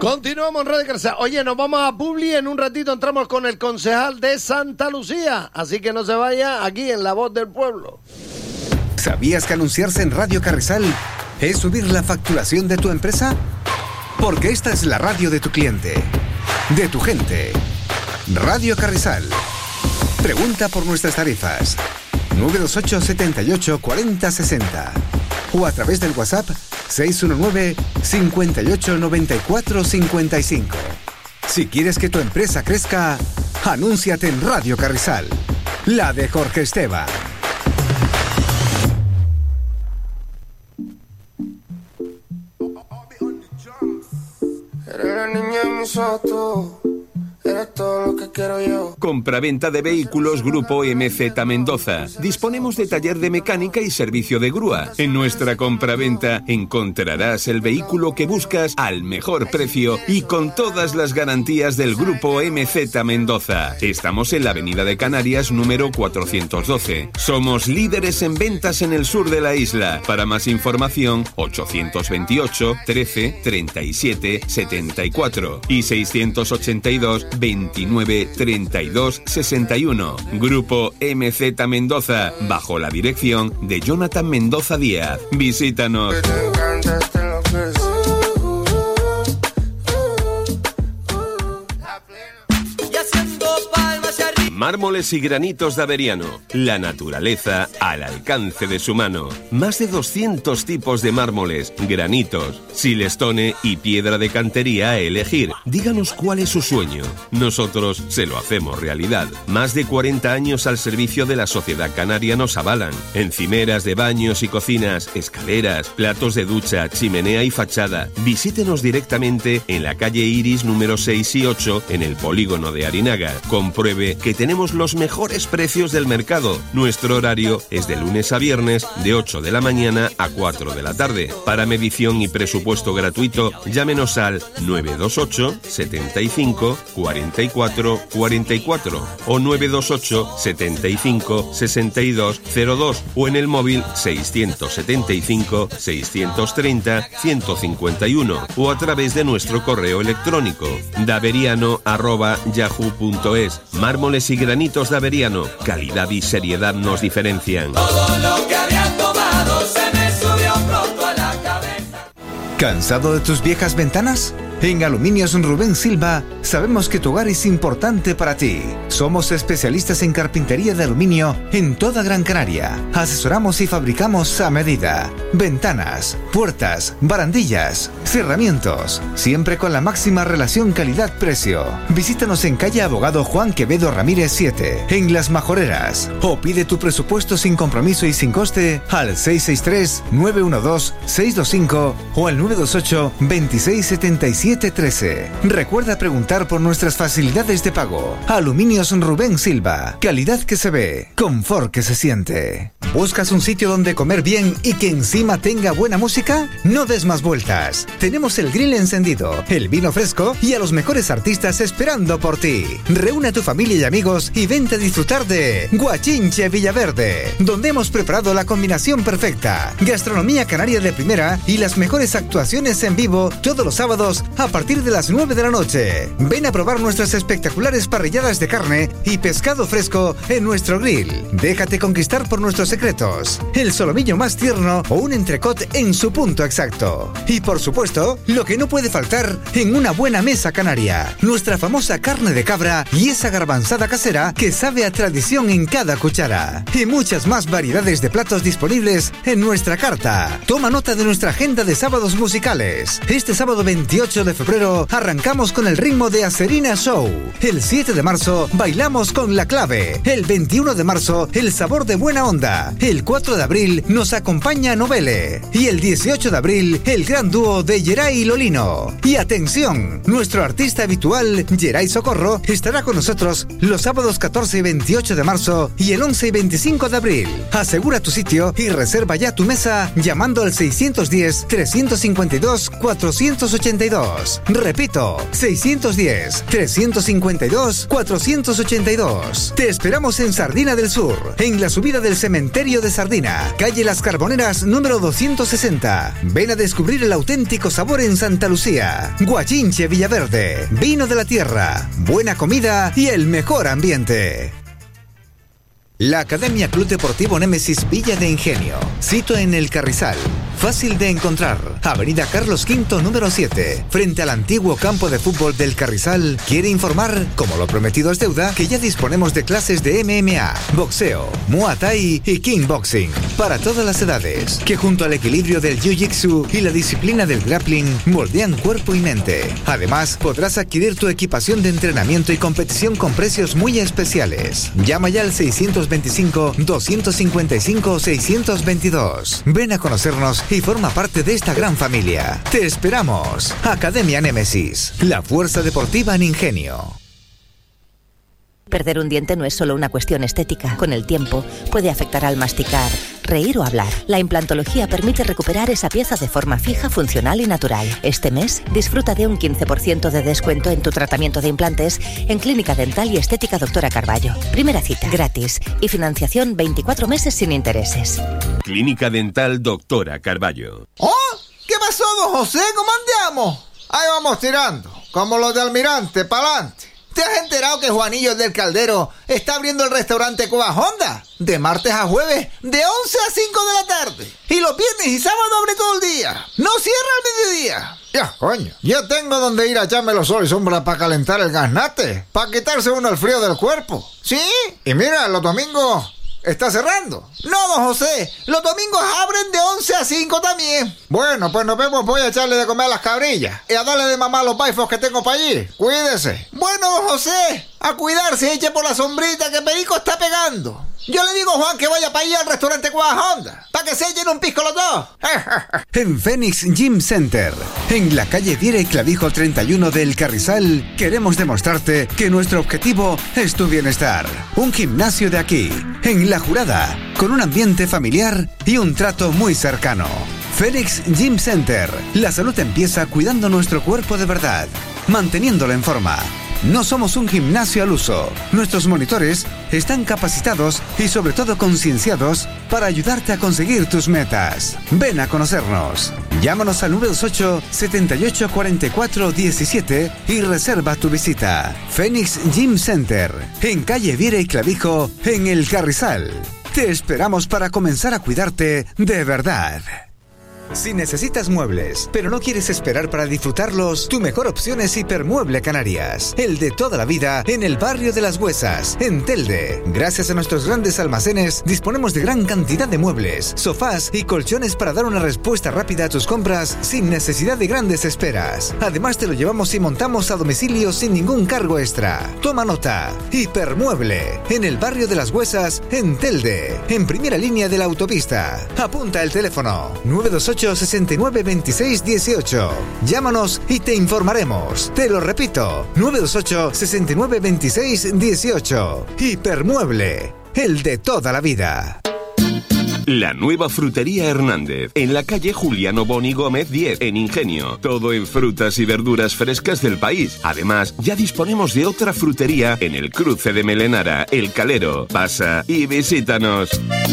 Continuamos en Radio Carrizal. Oye, nos vamos a Publi. En un ratito entramos con el concejal de Santa Lucía. Así que no se vaya aquí en La Voz del Pueblo. ¿Sabías que anunciarse en Radio Carrizal es subir la facturación de tu empresa? Porque esta es la radio de tu cliente, de tu gente. Radio Carrizal. Pregunta por nuestras tarifas. 928 78 40 60 o a través del WhatsApp 619 58 94 55. Si quieres que tu empresa crezca, anúnciate en Radio Carrizal, la de Jorge Esteban. Eres la niña de mis ojos. Eres todo lo que quiero yo. Compraventa de vehículos Grupo MZ Mendoza. Disponemos de taller de mecánica y servicio de grúa. En nuestra compraventa encontrarás el vehículo que buscas al mejor precio y con todas las garantías del Grupo MZ Mendoza. Estamos en la Avenida de Canarias número 412. Somos líderes en ventas en el sur de la isla. Para más información, 828 13 37 74 y 682 29 32 61. Grupo MZ Mendoza, bajo la dirección de Jonathan Mendoza Díaz. Visítanos. Mármoles y granitos de Averiano. La naturaleza al alcance de su mano. Más de 200 tipos de mármoles, granitos, silestone y piedra de cantería a elegir. Díganos cuál es su sueño. Nosotros se lo hacemos realidad. Más de 40 años al servicio de la sociedad canaria nos avalan. Encimeras de baños y cocinas, escaleras, platos de ducha, chimenea y fachada. Visítenos directamente en la calle Iris número 6 y 8 en el polígono de Arinaga. Compruebe que tenemos los mejores precios del mercado. Nuestro horario es de lunes a viernes de 8 de la mañana a 4 de la tarde. Para medición y presupuesto gratuito, llámenos al 928 75 44 44 o 928 75 62 02 o en el móvil 675 630 151 o a través de nuestro correo electrónico daveriano@yahoo.es. Mármoles y granitos de Averiano, calidad y seriedad nos diferencian. Todo lo que había tomado se me subió pronto a la cabeza. ¿Cansado de tus viejas ventanas? En Aluminios Rubén Silva sabemos que tu hogar es importante para ti. Somos especialistas en carpintería de aluminio en toda Gran Canaria. Asesoramos y fabricamos a medida. Ventanas, puertas, barandillas, cerramientos. Siempre con la máxima relación calidad-precio. Visítanos en calle Abogado Juan Quevedo Ramírez 7, en Las Majoreras. O pide tu presupuesto sin compromiso y sin coste al 663-912-625 o al 928-2677-13. Recuerda preguntar por nuestras facilidades de pago. Aluminios Rubén Silva. Calidad que se ve, confort que se siente. ¿Buscas un sitio donde comer bien y que encima tenga buena música? No des más vueltas. Tenemos el grill encendido, el vino fresco y a los mejores artistas esperando por ti. Reúne a tu familia y amigos y vente a disfrutar de Guachinche Villaverde, donde hemos preparado la combinación perfecta. Gastronomía canaria de primera y las mejores actuaciones en vivo todos los sábados a partir de las 9 de la noche. Ven a probar nuestras espectaculares parrilladas de carne y pescado fresco en nuestro grill. Déjate conquistar por nuestros secretos. El solomillo más tierno o un entrecot en su punto exacto. Y por supuesto, lo que no puede faltar en una buena mesa canaria. Nuestra famosa carne de cabra y esa garbanzada casera que sabe a tradición en cada cuchara. Y muchas más variedades de platos disponibles en nuestra carta. Toma nota de nuestra agenda de sábados musicales. Este sábado 28 de febrero arrancamos con el ritmo de Acerina Show. El 7 de marzo bailamos con La Clave. El 21 de marzo el sabor de buena onda. El 4 de abril nos acompaña Novele. Y el 18 de abril el gran dúo de Geray y Lolino. Y atención, nuestro artista habitual Geray Socorro estará con nosotros los sábados 14 y 28 de marzo y el 11 y 25 de abril. Asegura tu sitio y reserva ya tu mesa llamando al 610 352 482. 610-352-482. Repito, 610-352-482. Te esperamos en Sardina del Sur, en la subida del cementerio de Sardina, calle Las Carboneras número 260. Ven a descubrir el auténtico sabor en Santa Lucía. Guachinche Villaverde, vino de la tierra, buena comida y el mejor ambiente. La Academia Club Deportivo Némesis Villa de Ingenio, sito en El Carrizal, fácil de encontrar, Avenida Carlos V número 7, frente al antiguo campo de fútbol del Carrizal, quiere informar, como lo prometido es deuda, que ya disponemos de clases de MMA, boxeo, Muay Thai y Kickboxing, para todas las edades, que junto al equilibrio del Jiu-Jitsu y la disciplina del grappling, moldean cuerpo y mente. Además, podrás adquirir tu equipación de entrenamiento y competición con precios muy especiales. Llama ya al 625-255-622. Ven a conocernos y forma parte de esta gran familia. Te esperamos. Academia Némesis, la fuerza deportiva en Ingenio. Perder un diente no es solo una cuestión estética. Con el tiempo puede afectar al masticar, reír o hablar. La implantología permite recuperar esa pieza de forma fija, funcional y natural. Este mes disfruta de un 15% de descuento en tu tratamiento de implantes en Clínica Dental y Estética Doctora Carballo. Primera cita gratis y financiación 24 meses sin intereses. Clínica Dental Doctora Carballo. ¡Oh! ¿Qué pasó, don José? ¿Cómo andamos? Ahí vamos tirando, como los de Almirante, pa'lante. ¿Te has enterado que Juanillo del Caldero está abriendo el restaurante Cuba Honda? De martes a jueves, de 11 a 5 de la tarde. Y los viernes y sábados abre todo el día. No cierra al mediodía. Ya, coño. Ya tengo donde ir a echarme los sol y sombra para calentar el gaznate. Para quitarse uno el frío del cuerpo. ¿Sí? Y mira, los domingos está cerrando. No, don José. Los domingos abren de 11 a 5 también. Bueno, pues nos vemos. Voy a echarle de comer a las cabrillas y a darle de mamá a los baifos que tengo para allí. Cuídese. Bueno, don José, a cuidarse y eche por la sombrita que Perico está pegando. Yo le digo a Juan que vaya para allá al restaurante Cuba Honda, para que se echen un pisco los dos. En Phoenix Gym Center, en la calle Viera y Clavijo 31 del Carrizal, queremos demostrarte que nuestro objetivo es tu bienestar. Un gimnasio de aquí, en La Jurada, con un ambiente familiar y un trato muy cercano. Phoenix Gym Center, la salud empieza cuidando nuestro cuerpo de verdad, manteniéndolo en forma. No somos un gimnasio al uso. Nuestros monitores están capacitados y sobre todo concienciados para ayudarte a conseguir tus metas. Ven a conocernos. Llámanos al 928-7844-17 y reserva tu visita. Phoenix Gym Center, en calle Viera y Clavijo, en El Carrizal. Te esperamos para comenzar a cuidarte de verdad. Si necesitas muebles, pero no quieres esperar para disfrutarlos, tu mejor opción es Hipermueble Canarias, el de toda la vida en el barrio de Las Huesas, en Telde. Gracias a nuestros grandes almacenes, disponemos de gran cantidad de muebles, sofás y colchones para dar una respuesta rápida a tus compras sin necesidad de grandes esperas. Además, te lo llevamos y montamos a domicilio sin ningún cargo extra. Toma nota. Hipermueble, en el barrio de Las Huesas, en Telde, en primera línea de la autopista. Apunta el teléfono 928 69 26 18. Llámanos y te informaremos. Te lo repito, 928 69 26 18. Hipermueble, el de toda la vida. La nueva frutería Hernández, en la calle Juliano Boni Gómez 10, en Ingenio. Todo en frutas y verduras frescas del país. Además, ya disponemos de otra frutería en el cruce de Melenara, El Calero. Pasa y visítanos.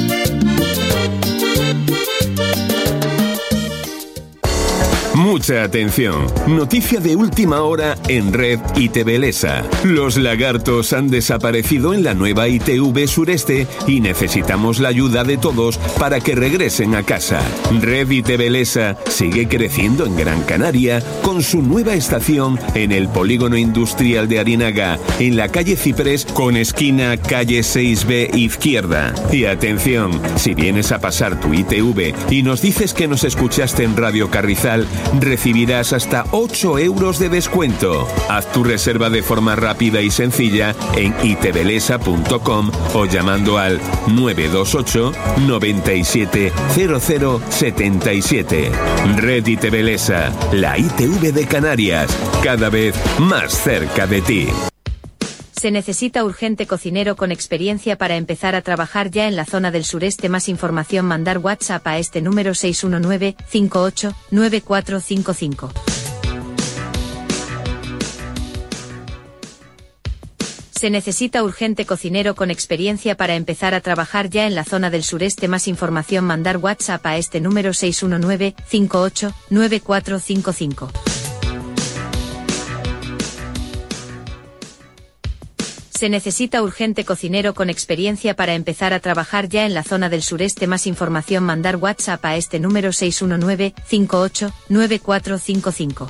Mucha atención. Noticia de última hora en Red ITV Lesa. Los lagartos han desaparecido en la nueva ITV Sureste y necesitamos la ayuda de todos para que regresen a casa. Red ITV Lesa sigue creciendo en Gran Canaria con su nueva estación en el polígono industrial de Arinaga, en la calle Ciprés con esquina calle 6B izquierda. Y atención, si vienes a pasar tu ITV y nos dices que nos escuchaste en Radio Carrizal, recibirás hasta 8 euros de descuento. Haz tu reserva de forma rápida y sencilla en itvlesa.com o llamando al 928 97 00 77. Red ITV Lesa, la ITV de Canarias, cada vez más cerca de ti. Se necesita urgente cocinero con experiencia para empezar a trabajar ya en la zona del sureste. Más información, mandar WhatsApp a este número 619 58 9455. Se necesita urgente cocinero con experiencia para empezar a trabajar ya en la zona del sureste. Más información, mandar WhatsApp a este número 619-589455. Se necesita urgente cocinero con experiencia para empezar a trabajar ya en la zona del sureste. Más información, mandar WhatsApp a este número 619-589455.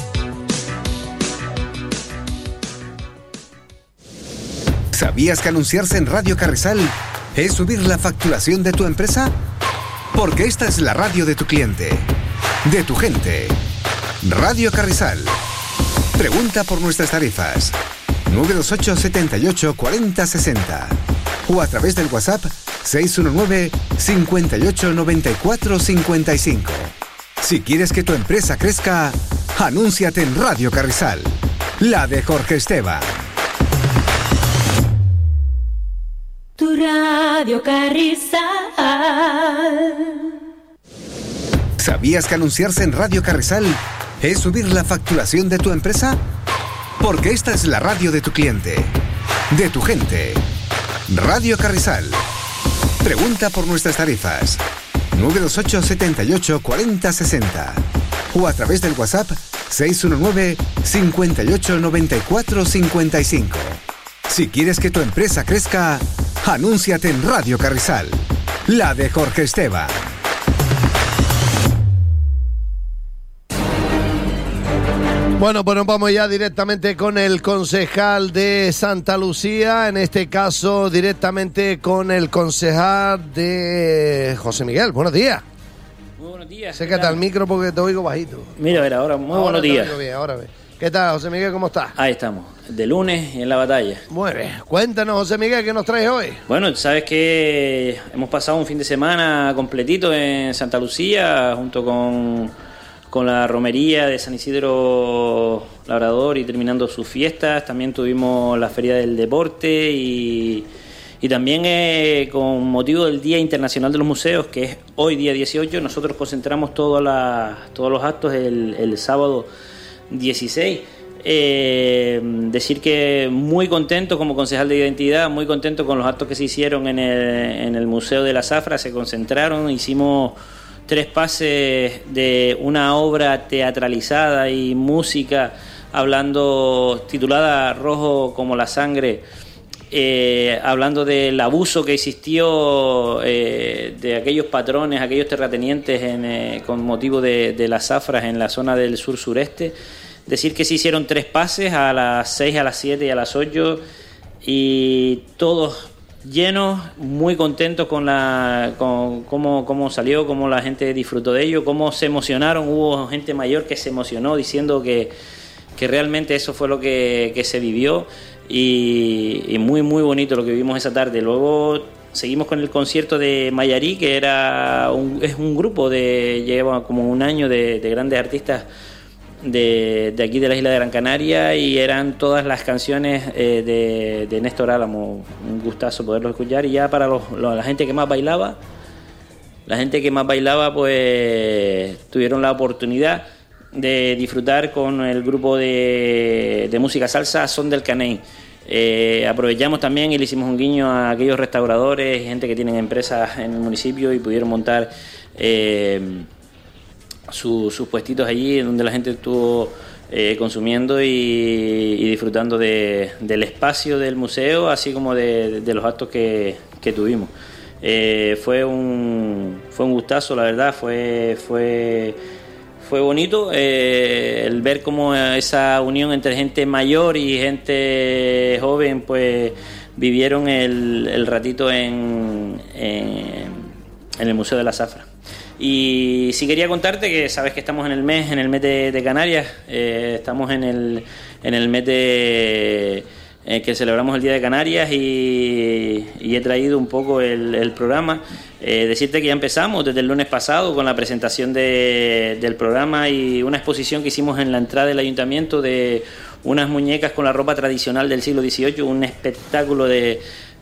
¿Sabías que anunciarse en Radio Carrizal es subir la facturación de tu empresa? Porque esta es la radio de tu cliente, de tu gente. Radio Carrizal. Pregunta por nuestras tarifas. 928 78 40 60 o a través del WhatsApp 619 58 94 55. Si quieres que tu empresa crezca, anúnciate en Radio Carrizal, la de Jorge Esteban. Tu Radio Carrizal. ¿Sabías que anunciarse en Radio Carrizal es subir la facturación de tu empresa? Porque esta es la radio de tu cliente, de tu gente. Radio Carrizal. Pregunta por nuestras tarifas. 928 78 40 60 o a través del WhatsApp 619 58 94 55. Si quieres que tu empresa crezca, anúnciate en Radio Carrizal, la de Jorge Esteban. Bueno, pues nos vamos ya directamente con el concejal de Santa Lucía, en este caso directamente con el concejal de José Miguel. Buenos días. Muy buenos días. Acércate al micro porque te oigo bajito. Mira, a ver, ahora, muy buenos días. Bien, ahora ve. ¿Qué tal, José Miguel? ¿Cómo estás? Ahí estamos, de lunes y en la batalla. Muy bien. Cuéntanos, José Miguel, ¿qué nos traes hoy? Bueno, sabes que hemos pasado un fin de semana completito en Santa Lucía, junto con la romería de San Isidro Labrador y terminando sus fiestas. También tuvimos la Feria del Deporte y también con motivo del Día Internacional de los Museos, que es hoy, día 18, nosotros concentramos todos los actos el sábado 16. Decir que muy contento como concejal de identidad, muy contento con los actos que se hicieron en el Museo de la Zafra. Se concentraron, hicimos 3 pases de una obra teatralizada y música titulada Rojo como la sangre, hablando del abuso que existió de aquellos patrones, aquellos terratenientes con motivo de las zafras en la zona del sur-sureste. Decir que se hicieron 3 pases a las 6, a las 7 y a las 8 y todos llenos, muy contentos con cómo salió, cómo la gente disfrutó de ello, cómo se emocionaron. Hubo gente mayor que se emocionó diciendo que realmente eso fue lo que se vivió y muy muy bonito lo que vivimos esa tarde. Luego seguimos con el concierto de Mayarí, que es un grupo lleva como un año de grandes artistas de aquí de la isla de Gran Canaria, y eran todas las canciones de Néstor Álamo. Un gustazo poderlo escuchar. Y ya para la gente que más bailaba, pues tuvieron la oportunidad de disfrutar con el grupo de música salsa Son del Caney. Aprovechamos también y le hicimos un guiño a aquellos restauradores y gente que tienen empresas en el municipio y pudieron montar sus puestitos allí, donde la gente estuvo consumiendo y disfrutando del espacio del museo, así como de los actos que tuvimos. Fue un gustazo, la verdad. Fue bonito el ver cómo esa unión entre gente mayor y gente joven pues vivieron el ratito en el Museo de la Zafra. Y sí quería contarte que sabes que estamos en el mes de Canarias. Estamos en el mes que celebramos el Día de Canarias y he traído un poco el programa. Decirte que ya empezamos desde el lunes pasado con la presentación del programa y una exposición que hicimos en la entrada del ayuntamiento de unas muñecas con la ropa tradicional del siglo XVIII, un espectáculo de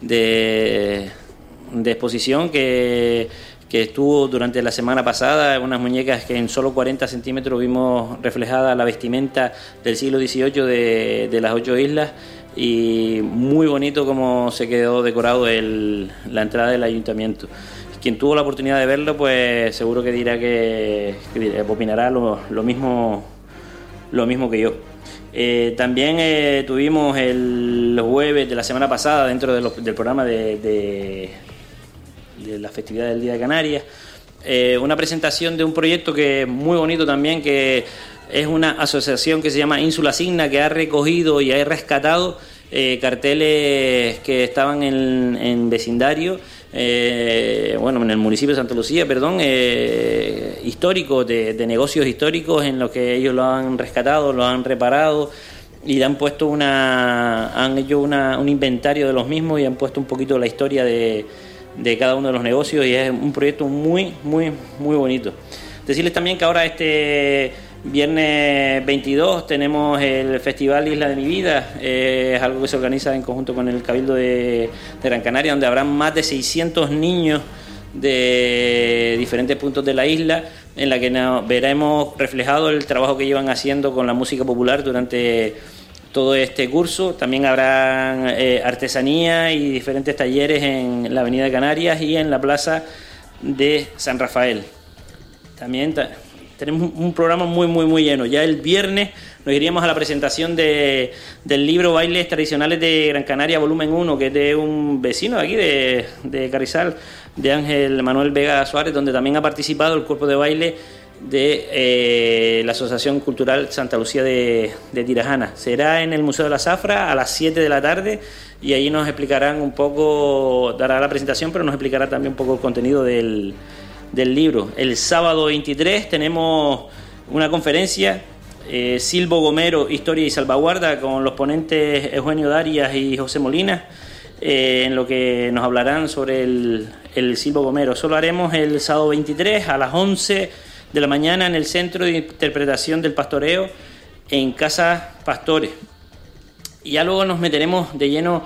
exposición que estuvo durante la semana pasada, unas muñecas que en solo 40 centímetros vimos reflejada la vestimenta del siglo XVIII de las 8 islas. y muy bonito como se quedó decorado la entrada del ayuntamiento. Quien tuvo la oportunidad de verlo, pues seguro que dirá que opinará lo mismo que yo. También tuvimos el jueves de la semana pasada, dentro del programa de la festividad del Día de Canarias, una presentación de un proyecto que es muy bonito también, que es una asociación que se llama Ínsula Signa, que ha recogido y ha rescatado carteles que estaban en vecindario, en el municipio de Santa Lucía, históricos, de negocios históricos, en los que ellos lo han rescatado, lo han reparado y le han puesto han hecho un inventario de los mismos y han puesto un poquito la historia de cada uno de los negocios, y es un proyecto muy, muy, muy bonito. Decirles también que ahora viernes 22 tenemos el Festival Isla de mi Vida, es algo que se organiza en conjunto con el Cabildo de Gran Canaria, donde habrán más de 600 niños de diferentes puntos de la isla, en la que veremos reflejado el trabajo que llevan haciendo con la música popular durante todo este curso. También habrá artesanía y diferentes talleres en la Avenida de Canarias y en la Plaza de San Rafael. También tenemos un programa muy, muy, muy lleno. Ya el viernes nos iríamos a la presentación del libro Bailes Tradicionales de Gran Canaria, volumen 1, que es de un vecino de aquí, de Carrizal, de Ángel Manuel Vega Suárez, donde también ha participado el cuerpo de baile de la Asociación Cultural Santa Lucía de Tirajana. Será en el Museo de la Zafra a las 7 de la tarde, y ahí nos explicarán un poco, dará la presentación, pero nos explicará también un poco el contenido del libro. El sábado 23 tenemos una conferencia, Silbo Gomero, Historia y Salvaguarda, con los ponentes Eugenio Darias y José Molina, en lo que nos hablarán sobre el Silbo Gomero. Eso lo haremos el sábado 23 a las 11 de la mañana en el Centro de Interpretación del Pastoreo en Casa Pastores. Y ya luego nos meteremos de lleno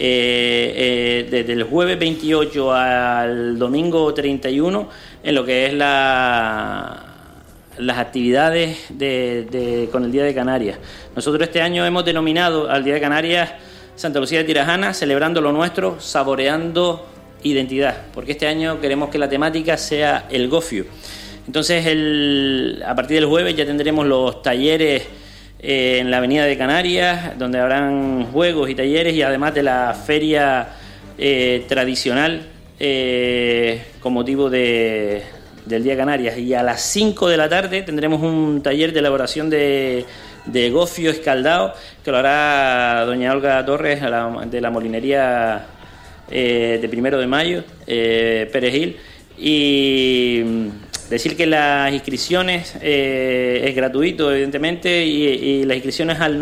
desde el jueves 28 al domingo 31 en lo que es las actividades con el Día de Canarias. Nosotros este año hemos denominado al Día de Canarias Santa Lucía de Tirajana, celebrando lo nuestro, saboreando identidad, porque este año queremos que la temática sea el gofio. Entonces, a partir del jueves ya tendremos los talleres en la Avenida de Canarias, donde habrán juegos y talleres, y además de la feria tradicional con motivo del Día de Canarias. Y a las 5 de la tarde tendremos un taller de elaboración de gofio escaldado, que lo hará doña Olga Torres de la molinería de 1 de Mayo, Perejil. Y decir que las inscripciones es gratuito, evidentemente, y las inscripciones al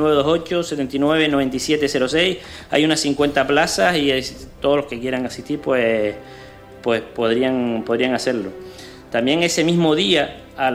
928-79-9706. Hay unas 50 plazas y todos los que quieran asistir pues podrían hacerlo. También ese mismo día a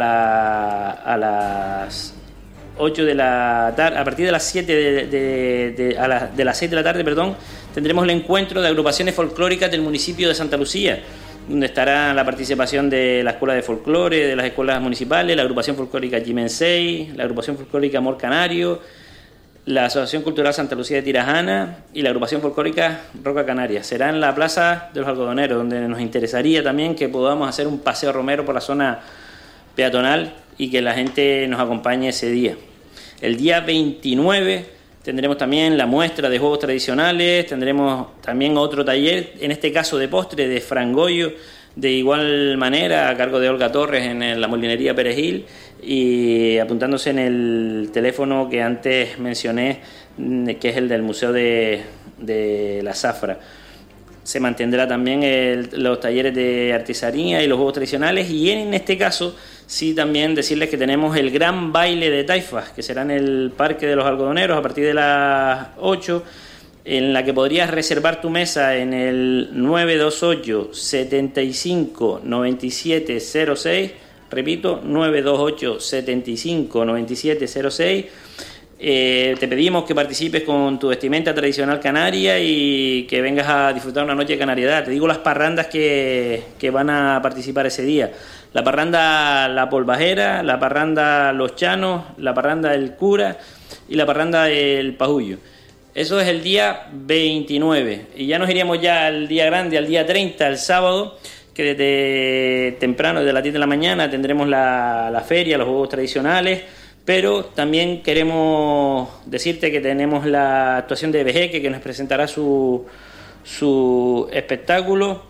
las 8 de la tarde, a partir de las 7 de las 6 de la tarde, tendremos el encuentro de agrupaciones folclóricas del municipio de Santa Lucía, donde estará la participación de la Escuela de Folclore, de las escuelas municipales, la agrupación folclórica Jimensei, la agrupación folclórica Amor Canario, la Asociación Cultural Santa Lucía de Tirajana y la agrupación folclórica Roca Canaria. Será en la Plaza de los Algodoneros, donde nos interesaría también que podamos hacer un paseo romero por la zona peatonal y que la gente nos acompañe ese día. El día 29 tendremos también la muestra de juegos tradicionales, tendremos también otro taller, en este caso de postre, de frangollo, de igual manera, a cargo de Olga Torres en la molinería Perejil, y apuntándose en el teléfono que antes mencioné, que es el del Museo de la Zafra. Se mantendrá también los talleres de artesanía y los juegos tradicionales, y en este caso sí también decirles que tenemos el gran baile de taifas, que será en el Parque de los Algodoneros a partir de las 8, en la que podrías reservar tu mesa en el 928 75 97 06, repito, 928 75 97 06. Te pedimos que participes con tu vestimenta tradicional canaria y que vengas a disfrutar una noche de canariedad. Te digo las parrandas que van a participar ese día: la parranda La Polvajera, la parranda Los Chanos, la parranda El Cura y la parranda El Pajullo. Eso es el día 29. Y ya nos iríamos ya al día grande, al día 30, el sábado, que desde temprano, desde las 10 de la mañana, tendremos la feria, los juegos tradicionales. Pero también queremos decirte que tenemos la actuación de Vejeque, que nos presentará su espectáculo,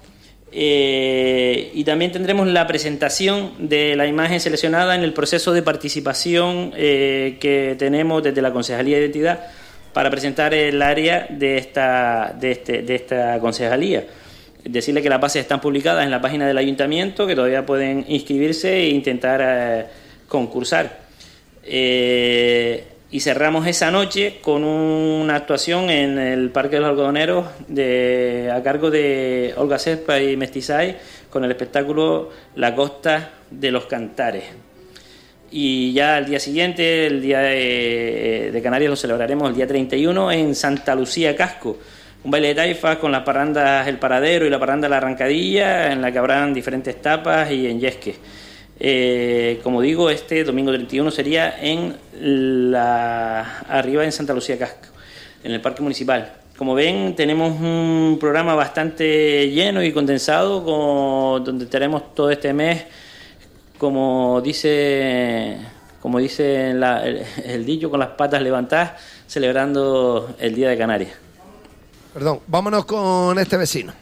y también tendremos la presentación de la imagen seleccionada en el proceso de participación que tenemos desde la Concejalía de Identidad para presentar el área de esta concejalía. Decirle que las bases están publicadas en la página del ayuntamiento, que todavía pueden inscribirse e intentar concursar. Y cerramos esa noche con una actuación en el Parque de los Algodoneros a cargo de Olga Cespa y Mestizay, con el espectáculo La Costa de los Cantares. Y ya al día siguiente, el día de Canarias, lo celebraremos el día 31 en Santa Lucía Casco, un baile de taifas con las parrandas El Paradero y la parranda La Arrancadilla, en la que habrán diferentes tapas y en yesques. Como digo, este domingo 31 sería arriba en Santa Lucía Casco, en el Parque Municipal. Como ven, tenemos un programa bastante lleno y condensado, donde tenemos todo este mes, como dice el dicho, con las patas levantadas, celebrando el Día de Canarias. Perdón, vámonos con este vecino.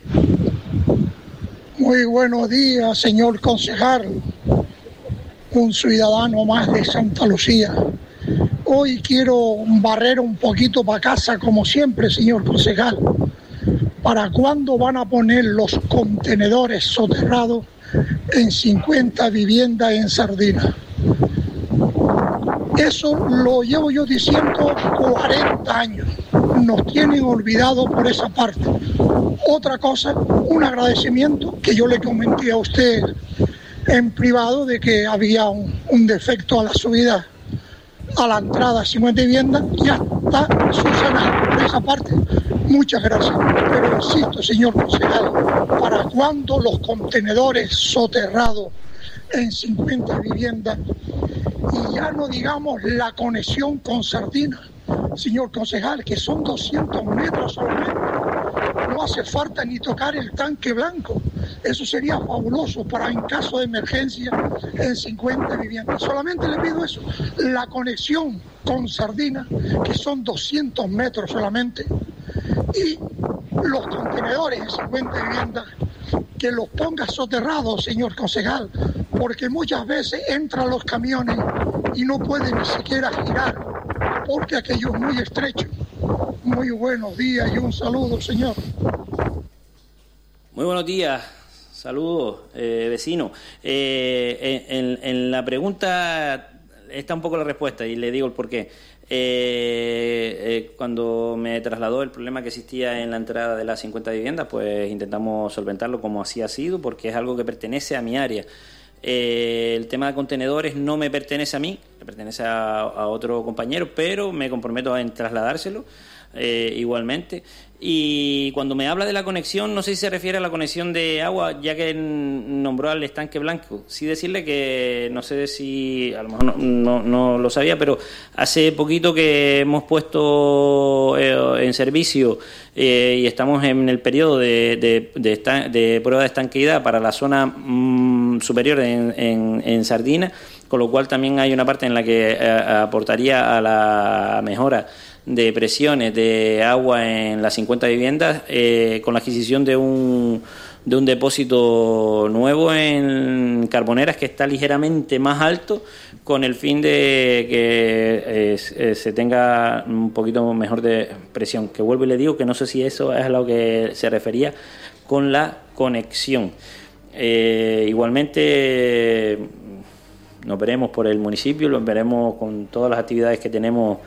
Muy buenos días, señor concejal. Un ciudadano más de Santa Lucía. Hoy quiero barrer un poquito para casa, como siempre, señor concejal. ¿Para cuándo van a poner los contenedores soterrados en 50 viviendas en Sardina? Eso lo llevo yo diciendo 40 años. Nos tienen olvidado por esa parte. Otra cosa, un agradecimiento que yo le comenté a usted en privado, de que había un defecto a la subida a la entrada a 50 viviendas. Ya está subsanado por esa parte. Muchas gracias. Pero insisto, señor concejal, ¿para cuándo los contenedores soterrados en 50 viviendas? Y ya no digamos la conexión con Sardina, señor concejal, que son 200 metros solamente. No hace falta ni tocar el tanque blanco. Eso sería fabuloso para en caso de emergencia en 50 viviendas. Solamente le pido eso, la conexión con Sardina, que son 200 metros solamente, y los contenedores en 50 viviendas, que los ponga soterrados, señor concejal, porque muchas veces entran los camiones y no pueden ni siquiera girar, porque aquello es muy estrecho. Muy buenos días y un saludo, señor. Muy buenos días, saludos, vecino. En la pregunta está un poco la respuesta y le digo el porqué. Cuando me trasladó el problema que existía en la entrada de las 50 viviendas, pues intentamos solventarlo como así ha sido, porque es algo que pertenece a mi área. El tema de contenedores no me pertenece a mí, le pertenece a otro compañero, pero me comprometo en trasladárselo igualmente. Y cuando me habla de la conexión, no sé si se refiere a la conexión de agua, ya que nombró al estanque blanco. Sí decirle que, no sé si, a lo mejor no lo sabía, pero hace poquito que hemos puesto en servicio y estamos en el periodo de prueba de estanqueidad para la zona superior en Sardina, con lo cual también hay una parte en la que aportaría a la mejora de presiones de agua en las 50 viviendas, con la adquisición de un depósito nuevo en Carboneras, que está ligeramente más alto, con el fin de que se tenga un poquito mejor de presión, que vuelvo y le digo que no sé si eso es a lo que se refería con la conexión. Igualmente nos veremos por el municipio, lo veremos con todas las actividades que tenemos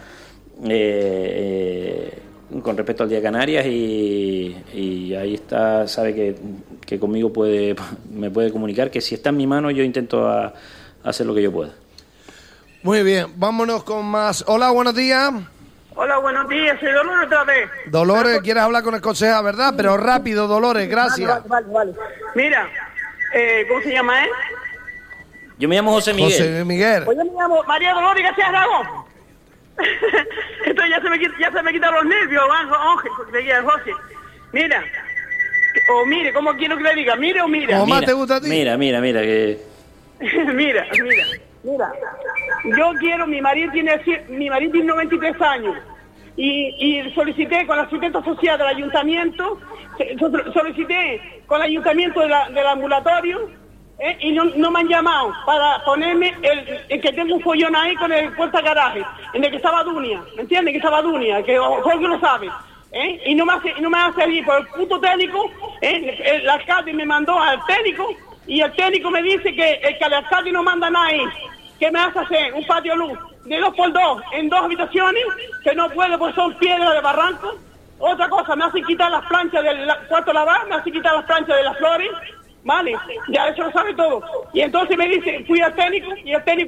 con respecto al Día de Canarias, y ahí está, sabe que conmigo me puede comunicar, que si está en mi mano yo intento hacer lo que yo pueda. Muy bien, vámonos con más. Hola, buenos días. Hola, buenos días, soy Dolores otra vez. Dolores, quieres hablar con el concejal, ¿verdad? Pero rápido, Dolores, gracias. Vale. Mira, ¿cómo se llama él? Yo me llamo José Miguel. José Miguel. Pues yo me llamo María Dolores García Aragón. Estoy ya se me quitan los nervios, Ángel, José. Mira, o mire, ¿cómo quiero que le diga? Mire o mira. ¿Cómo más te gusta a ti? Mira, que... mira. Yo quiero, mi marido tiene 93 años. Y solicité con la asistente social del ayuntamiento, solicité con el ayuntamiento del ambulatorio, y no me han llamado para ponerme el que tengo un follón ahí con el puerta garaje, en el que estaba Dunia, ¿me entiendes? Que estaba Dunia, que Jorge lo sabe, y no me hace ir por el puto técnico, el alcalde me mandó al técnico, y el técnico me dice que el alcalde no manda nada ahí. ¿Qué me hace hacer? Un patio luz de 2x2 en 2 habitaciones, que no puedo porque son piedras de barranco. Otra cosa, me hacen quitar las planchas del cuarto lavar, me hacen quitar las planchas de las flores, ¿vale? Ya eso lo sabe todo. Y entonces me dice, fui al técnico, y el técnico